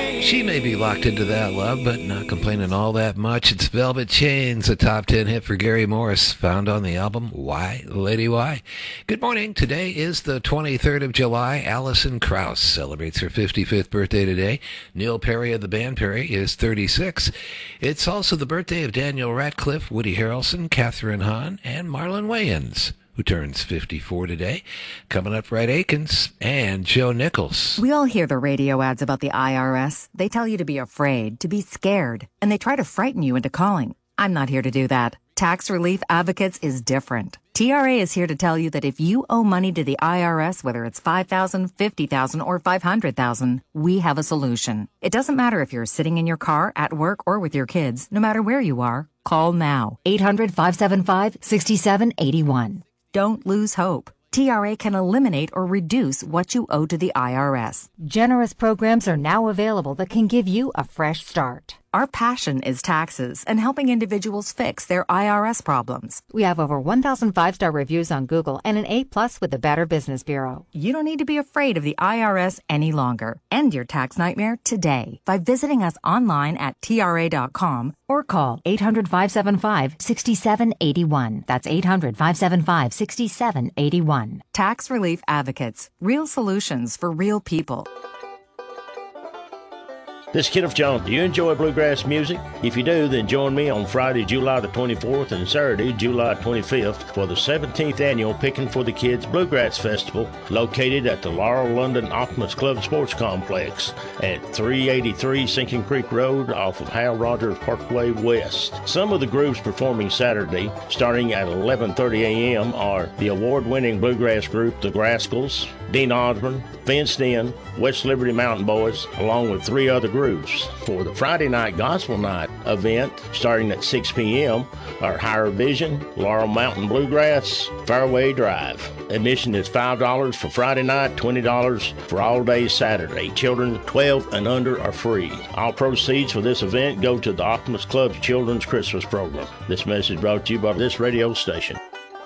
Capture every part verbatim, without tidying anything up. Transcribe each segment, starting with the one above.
She may be locked into that love, but not complaining all that much. It's Velvet Chains, a top ten hit for Gary Morris, found on the album Why, Lady Why. Good morning. Today is the twenty-third of July. Alison Krauss celebrates her fifty-fifth birthday today. Neil Perry of the band Perry is thirty-six. It's also the birthday of Daniel Radcliffe, Woody Harrelson, Catherine Hahn, and Marlon Wayans, who turns fifty-four today. Coming up, Red Akins and Joe Nichols. We all hear the radio ads about the I R S. They tell you to be afraid, to be scared, and they try to frighten you into calling. I'm not here to do that. Tax Relief Advocates is different. T R A is here to tell you that if you owe money to the I R S, whether it's five thousand dollars, fifty thousand dollars, or five hundred thousand dollars, we have a solution. It doesn't matter if you're sitting in your car, at work, or with your kids. No matter where you are, call now. eight hundred, five seven five, six seven eight one. Don't lose hope. T R A can eliminate or reduce what you owe to the I R S. Generous programs are now available that can give you a fresh start. Our passion is taxes and helping individuals fix their I R S problems. We have over one thousand five-star reviews on Google and an A plus with the Better Business Bureau. You don't need to be afraid of the I R S any longer. End your tax nightmare today by visiting us online at T R A dot com or call eight hundred, five seven five, six seven eight one. That's eight hundred, five seven five, six seven eight one. Tax Relief Advocates. Real solutions for real people. This is Kenneth Jones. Do you enjoy bluegrass music? If you do, then join me on Friday, July the twenty-fourth and Saturday, July twenty-fifth for the seventeenth annual Picking for the Kids Bluegrass Festival located at the Laurel London Optimus Club Sports Complex at three eighty-three Sinking Creek Road off of Hal Rogers Parkway West. Some of the groups performing Saturday, starting at eleven thirty a.m. are the award-winning bluegrass group The Grascals, Dean Osborne, Fenced In, West Liberty Mountain Boys, along with three other groups. For the Friday night Gospel Night event, starting at six p.m., are Higher Vision, Laurel Mountain Bluegrass, Fairway Drive. Admission is five dollars for Friday night, twenty dollars for all day Saturday. Children twelve and under are free. All proceeds for this event go to the Optimus Club's Children's Christmas Program. This message brought to you by this radio station.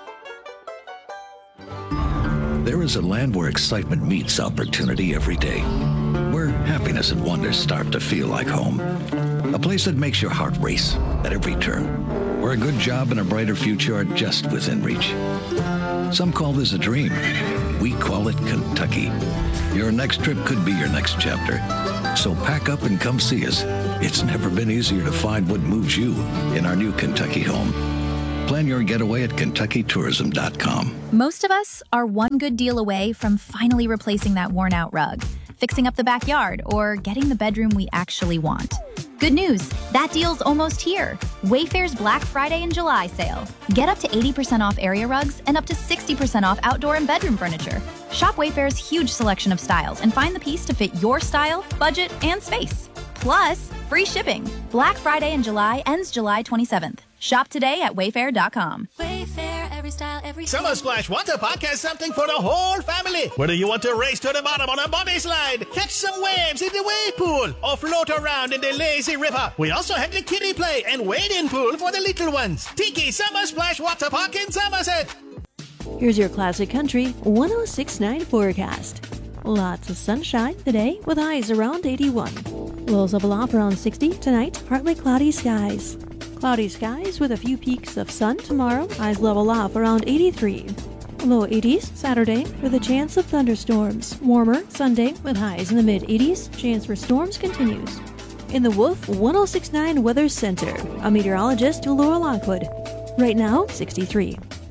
There is a land where excitement meets opportunity every day, where happiness and wonder start to feel like home. A place that makes your heart race at every turn, where a good job and a brighter future are just within reach. Some call this a dream. We call it Kentucky. Your next trip could be your next chapter. So pack up and come see us. It's never been easier to find what moves you in our new Kentucky home. Plan your getaway at Kentucky Tourism dot com. Most of us are one good deal away from finally replacing that worn-out rug, fixing up the backyard, or getting the bedroom we actually want. Good news, that deal's almost here. Wayfair's Black Friday and July sale. Get up to eighty percent off area rugs and up to sixty percent off outdoor and bedroom furniture. Shop Wayfair's huge selection of styles and find the piece to fit your style, budget, and space. Plus, free shipping. Black Friday in July ends July twenty-seventh. Shop today at Wayfair dot com. Wayfair, every style, every Summer Splash wants to podcast something for the whole family. Whether you want to race to the bottom on a bobby slide, catch some waves in the wave pool, or float around in the lazy river, we also have the kiddie play and wade-in pool for the little ones. Tiki Summer Splash Water Park in Somerset. Here's your classic country one oh six point nine forecast. Lots of sunshine today with highs around eighty-one. Lows level off around sixty tonight, partly cloudy skies. Cloudy skies with a few peaks of sun tomorrow, highs level off around eighty-three. Low eighties Saturday with a chance of thunderstorms. Warmer Sunday with highs in the mid-eighties, chance for storms continues. In the Wolf one oh six point nine Weather Center, a meteorologist to Laurel Lockwood. Right now, sixty-three.